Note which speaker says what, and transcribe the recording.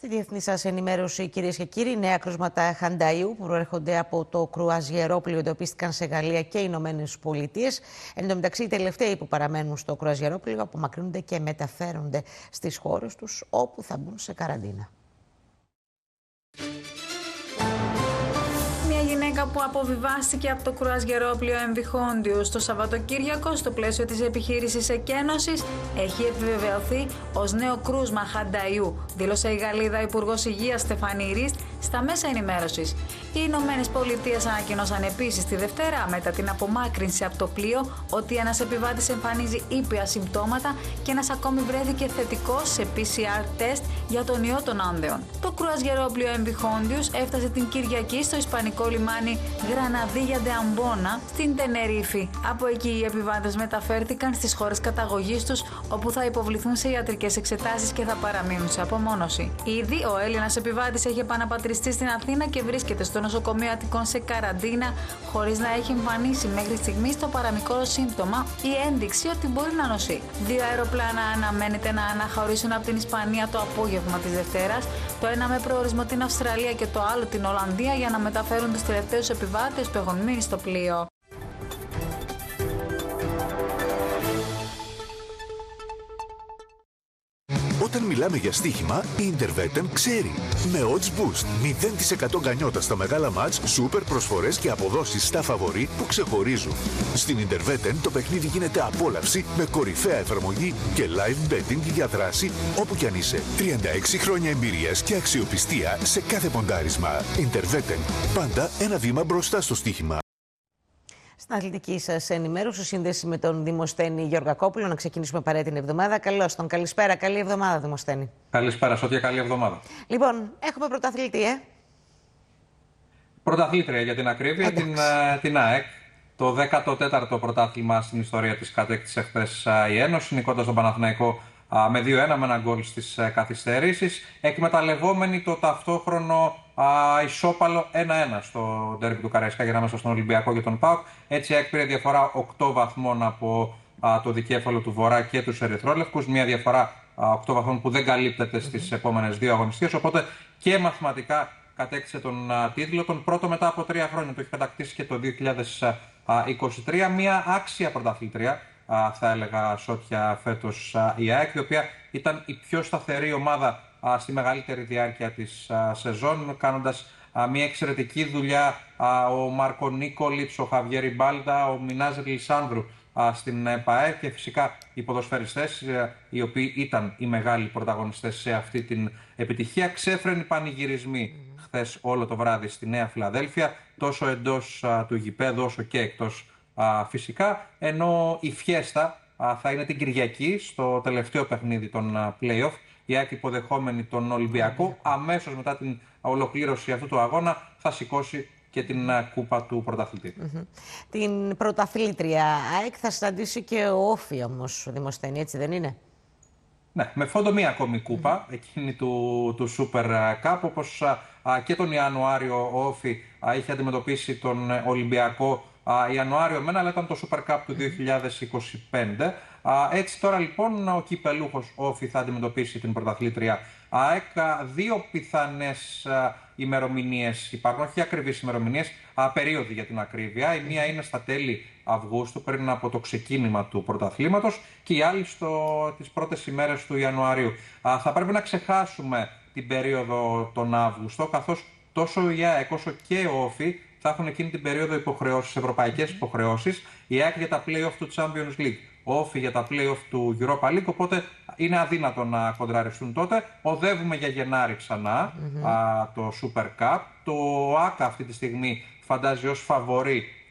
Speaker 1: Στη διεθνή σας ενημέρωση, κυρίες και κύριοι, νέα κρούσματα χανταΐου που προέρχονται από το κρουαζιερόπλοιο εντοπίστηκαν σε Γαλλία και Ηνωμένες Πολιτείες. Εν τω μεταξύ, οι τελευταίοι που παραμένουν στο κρουαζιερόπλοιο απομακρύνονται και μεταφέρονται στις χώρες τους, όπου θα μπουν σε καραντίνα.
Speaker 2: Γυναίκα που αποβιβάστηκε από το κρουαζιερόπλοιο Εμβιχόντιου στο Σαββατοκύριακο στο πλαίσιο της επιχείρησης Εκένωσης έχει επιβεβαιωθεί ως νέο κρούσμα χανταΐου, δήλωσε η Γαλλίδα Υπουργός Υγείας Στεφανή Ρίστ στα μέσα ενημέρωσης. Οι Ηνωμένες Πολιτείες ανακοίνωσαν επίσης τη Δευτέρα, μετά την απομάκρυνση από το πλοίο, ότι ένας επιβάτης εμφανίζει ήπια συμπτώματα και ένας ακόμη βρέθηκε θετικός σε PCR τεστ για τον ιό των Άνδεων. Το κρουαζιερόπλοιο Εμβιχόντιους έφτασε την Κυριακή στο ισπανικό λιμάνι Γραναδίγια ντε Αμπόνα στην Τενερίφη. Από εκεί οι επιβάτες μεταφέρθηκαν στις χώρες καταγωγής τους, όπου θα υποβληθούν σε ιατρικές εξετάσεις και θα παραμείνουν σε απομόνωση. Ήδη ο Έλληνας επιβάτης έχει επαναπατριστεί στην Αθήνα και βρίσκεται στο νοσοκομείο Αττικών σε καραντίνα, χωρίς να έχει εμφανίσει μέχρι στιγμής το παραμικρό σύμπτωμα ή ένδειξη ότι μπορεί να νοσεί. 2 αεροπλάνα αναμένεται να αναχωρήσουν από την Ισπανία το απόγευμα της Δευτέρας, το ένα με προορισμό την Αυστραλία και το άλλο την Ολλανδία, για να μεταφέρουν τους τελευταίους επιβάτες που έχουν μείνει στο πλοίο.
Speaker 3: Όταν μιλάμε για στοίχημα, η Intervetem ξέρει. Με odds boost, 0% γκανιότα στα μεγάλα μάτς, σούπερ προσφορές και αποδόσεις στα φαβορί που ξεχωρίζουν. Στην Intervetem το παιχνίδι γίνεται απόλαυση με κορυφαία εφαρμογή και live betting για δράση όπου κι αν είσαι. 36 χρόνια εμπειρίας και αξιοπιστία σε κάθε ποντάρισμα. Intervetem, πάντα ένα βήμα μπροστά στο στοίχημα.
Speaker 1: Στην αθλητική σας ενημέρωση, σύνδεση με τον Δημοσθένη Γεωργακόπουλο. Να ξεκινήσουμε παρέα την εβδομάδα. Καλώς τον. Καλησπέρα. Καλή εβδομάδα, Δημοσθένη.
Speaker 4: Καλησπέρα, Σώτια. Καλή εβδομάδα.
Speaker 1: Λοιπόν, έχουμε πρωταθλητή,
Speaker 4: Πρωταθλήτρια για την ακρίβεια, την ΑΕΚ. Το 14ο πρωτάθλημα στην ιστορία της κατέκτησε χθες η Ένωση, νικώντας τον Παναθηναϊκό με 2-1 με ένα γκολ στις καθυστερήσεις, εκμεταλλευόμενοι το ταυτόχρονο ισόπαλο 1-1 στο ντέρμπι του Καραϊσκάκη ανάμεσα στον Ολυμπιακό και τον ΠΑΟΚ. Έτσι έκπηρε διαφορά 8 βαθμών από το δικέφαλο του Βορρά και τους Ερυθρόλευκους, μια διαφορά 8 βαθμών που δεν καλύπτεται στις επόμενες 2 αγωνιστικές, οπότε και μαθηματικά κατέκτησε τον τίτλο, τον πρώτο μετά από 3 χρόνια. Το έχει κατακτήσει και το 2023, μια άξια πρωταθλήτρια, θα έλεγα, Σώτια, φέτος η ΑΕΚ, η οποία ήταν η πιο σταθερή ομάδα στη μεγαλύτερη διάρκεια της σεζόν, κάνοντας μια εξαιρετική δουλειά ο Μάρκο Νίκολιτς, ο Χαβιέρι Μπάλτα, ο Μινάζ Λισάνδρου στην ΠΑΕ και φυσικά οι ποδοσφαιριστές, οι οποίοι ήταν οι μεγάλοι πρωταγωνιστές σε αυτή την επιτυχία. Ξέφρενοι πανηγυρισμοί χθες όλο το βράδυ στη Νέα Φιλαδέλφια, τόσο εντός του γηπέδου όσο και εκτός φυσικά, ενώ η φιέστα θα είναι την Κυριακή στο τελευταίο παιχνίδι των play-off, η ΑΕΚ υποδεχόμενη τον Ολυμπιακό. Αμέσως μετά την ολοκλήρωση αυτού του αγώνα θα σηκώσει και την κούπα του πρωταθλητή.
Speaker 1: Την πρωταθλήτρια ΑΕΚ θα συναντήσει και ο Όφη όμως, Δημοσθένη, έτσι δεν είναι?
Speaker 4: Ναι, με φόντο μία ακόμη κούπα, εκείνη του Super Cup, όπως και τον Ιανουάριο ο Όφη είχε αντιμετωπίσει τον Ολυμπιακό Ιανουάριο εμένα, αλλά ήταν το Super Cup του 2025. Έτσι τώρα λοιπόν ο κυπελούχος Όφη θα αντιμετωπίσει την πρωταθλήτρια ΑΕΚ. 2 πιθανές ημερομηνίες υπάρχουν, όχι ακριβείς ημερομηνίες, περίοδοι για την ακρίβεια. Η μία είναι στα τέλη Αυγούστου, πριν από το ξεκίνημα του πρωταθλήματος, και η άλλη τις πρώτες ημέρες του Ιανουαρίου. Θα πρέπει να ξεχάσουμε την περίοδο τον Αύγουστο, καθώς τόσο η ΑΕΚ όσο και ο Όφη θα έχουν εκείνη την περίοδο υποχρεώσεις, ευρωπαϊκές υποχρεώσεις. Η ΑΕΚ για τα play-off του Champions League, ο Όφη για τα play-off του Europa League, οπότε είναι αδύνατο να κοντραριστούν τότε. Οδεύουμε για Γενάρη ξανά το Super Cup. Το ΆΚΑ αυτή τη στιγμή φαντάζει ως φαβορί